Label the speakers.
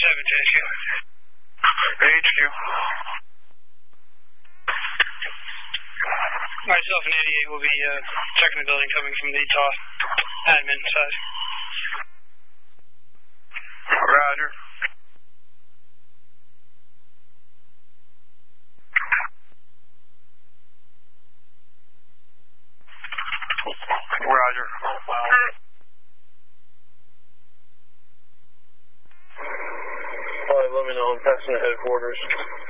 Speaker 1: to HQ.
Speaker 2: HQ.
Speaker 1: Myself and 88 will be checking the building coming from the TOS admin side.
Speaker 2: Roger. Roger.
Speaker 3: Let me know. I'm passing the headquarters.